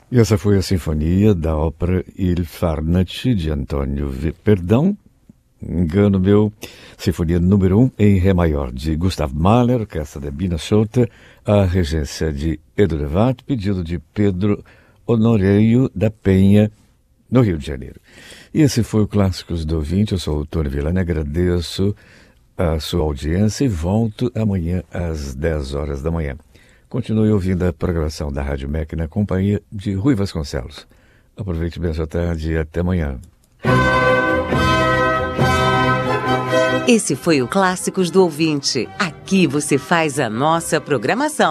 E essa foi a sinfonia da ópera Il Farnace, de Antônio Perdão, engano meu, sinfonia número 1 em Ré maior, de Gustav Mahler, orquestra da Bina Schulter, a regência de Edu Levat, pedido de Pedro Honoreio da Penha, no Rio de Janeiro. E esse foi o Clássicos do Ouvinte. Eu sou o Tony Villani, agradeço a sua audiência e volto amanhã às 10 horas da manhã. Continue ouvindo a programação da Rádio MEC na companhia de Rui Vasconcelos. Aproveite bem a sua tarde e até amanhã. Esse foi o Clássicos do Ouvinte. Aqui você faz a nossa programação.